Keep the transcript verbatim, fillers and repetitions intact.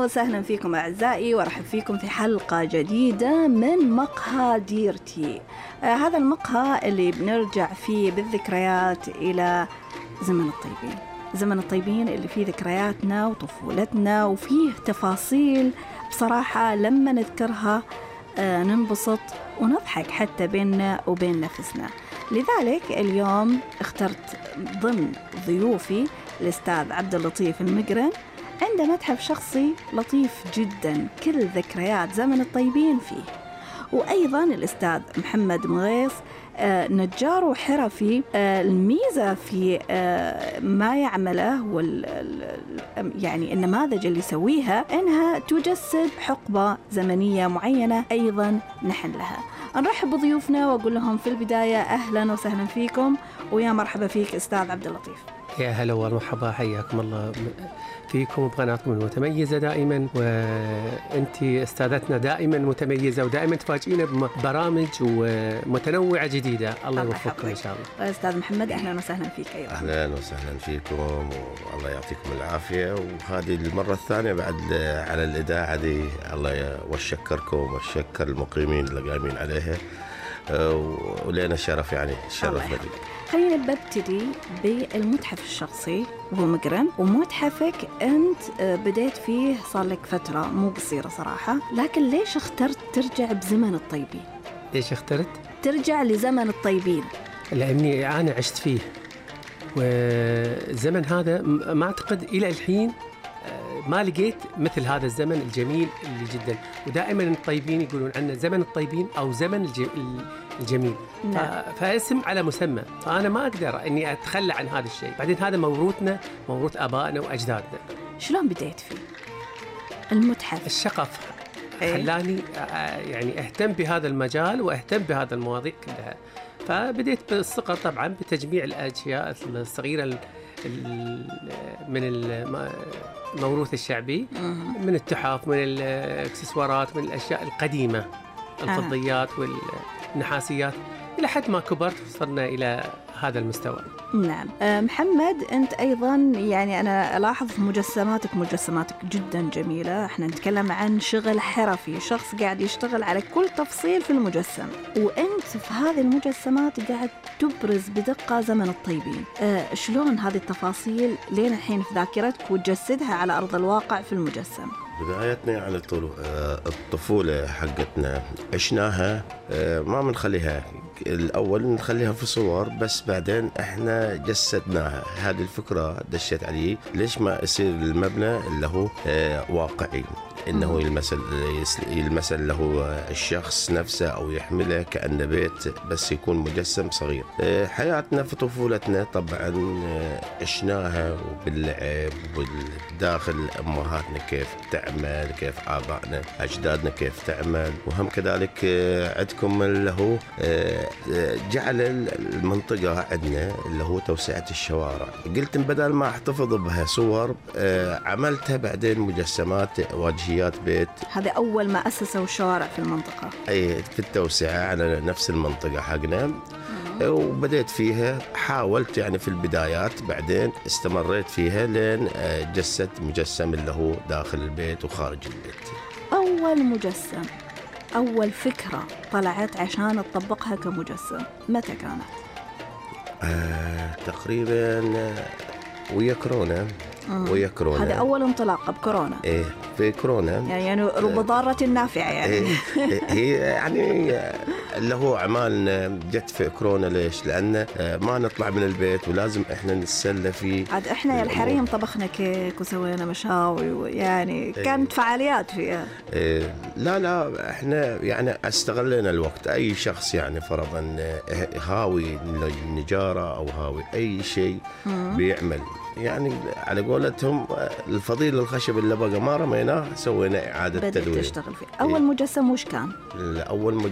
وسهلا فيكم أعزائي، وارحب فيكم في حلقة جديدة من مقهى ديرتي. آه هذا المقهى اللي بنرجع فيه بالذكريات إلى زمن الطيبين، زمن الطيبين اللي فيه ذكرياتنا وطفولتنا وفيه تفاصيل بصراحة لما نذكرها آه ننبسط ونضحك حتى بيننا وبين نفسنا. لذلك اليوم اخترت ضمن ضيوفي الأستاذ عبد اللطيف المقرن، عنده متحف شخصي لطيف جدا كل ذكريات زمن الطيبين فيه. وأيضا الأستاذ محمد مغيث آه نجار وحرفي. آه الميزة في آه ما يعمله وال يعني النماذج اللي يسويها إنها تجسد حقبة زمنية معينة أيضا نحن لها. نرحب بضيوفنا وأقول لهم في البداية أهلا وسهلا فيكم، ويا مرحبا فيك أستاذ عبد اللطيف. يا هلا ومرحبا، حياكم الله فيكم وبقناتكم المتميزة دائما، وأنت أستاذتنا دائما متميزة ودائما تفاجئينا ببرامج ومتنوعة جديدة. الله يوفقكم إن شاء الله. أستاذ محمد أهلا وسهلا فيك. أيضا أهلا وسهلا فيكم والله يعطيكم العافية، وهذه المرة الثانية بعد على الإذاعة دي. الله وشكركم وشكر المقيمين اللي قايمين عليها، ولينا الشرف يعني الشرف لي. خلينا نبتدي بالمتحف الشخصي ومقرن، ومتحفك أنت بديت فيه صار لك فترة مو قصيرة صراحة، لكن ليش اخترت ترجع بزمن الطيبين؟ ليش اخترت؟ ترجع لزمن الطيبين لأني أنا عشت فيه، والزمن هذا ما أعتقد إلى الحين ما لقيت مثل هذا الزمن الجميل اللي جدا. ودائما الطيبين يقولون عنه زمن الطيبين أو زمن الجميل. نعم. فاسم على مسمى، فأنا ما أقدر أني أتخلى عن هذا الشيء. بعدين هذا موروثنا، موروث آبائنا وأجدادنا. شلون بديت فيه المتحف؟ الشغف خلاني يعني أهتم بهذا المجال وأهتم بهذا المواضيع كلها. فبديت بالصغر طبعا بتجميع الأشياء الصغيرة من الموروث الشعبي، من التحف، من الاكسسوارات، من الأشياء القديمة، الفضيات والنحاسيات، إلى حد ما كبرت وصلنا إلى هذا المستوى. نعم. أه محمد، أنت أيضا يعني أنا ألاحظ في مجسماتك مجسماتك جدا جميلة. احنا نتكلم عن شغل حرفي، شخص قاعد يشتغل على كل تفصيل في المجسم، وأنت في هذه المجسمات قاعد تبرز بدقة زمن الطيبين. أه شلون هذه التفاصيل لين الحين في ذاكرتك وتجسدها على أرض الواقع في المجسم؟ بدايتنا يعني الطفولة حقتنا عشناها، ما بنخليها الأول نخليها في صور، بس بعدين إحنا جسدناها. هذه الفكرة دشت علي، ليش ما يصير المبنى اللي هو واقعي، إنه يلمس يلمس اللي هو الشخص نفسه أو يحمله كأنه بيت، بس يكون مجسم صغير. حياتنا في طفولتنا طبعا عشناها باللعب والداخل، أمهاتنا كيف تعمل، كيف آبائنا أجدادنا كيف تعمل. وهم كذلك عندكم اللي هو جعل المنطقة عندنا اللي هو توسعة الشوارع. قلت بدل ما احتفظ بها صور عملتها بعدين مجسمات واجهيات بيت. هذا أول ما أسسوا الشوارع في المنطقة، أي في التوسعة على نفس المنطقة حقنا. وبدأت فيها، حاولت يعني في البدايات، بعدين استمريت فيها لين جسد مجسم اللي هو داخل البيت وخارج البيت. أول مجسم، أول فكرة طلعت عشان تطبقها كمجسم متى كانت؟ آه، تقريبا ويا كورونا. ويا كورونا هذا أول انطلاقة بكورونا. إيه في كورونا يعني, يعني رب ضارة نافعة يعني. إيه هي يعني اللي هو أعمالنا جت في كورونا. ليش؟ لأن ما نطلع من البيت ولازم إحنا نتسلى فيه. عاد إحنا يا الحريم طبخنا كيك وسوينا مشاوي، ويعني كانت فعاليات فيها. إيه لا لا إحنا يعني استغلينا الوقت. أي شخص يعني فرضا هاوي النجارة أو هاوي أي شيء بيعمل، يعني على قولتهم الفضيل الخشب اللي بقى ما رميناه، سوينا إعادة تدوير. بدأت تشتغل فيه. أول مجسم وش كان؟ أول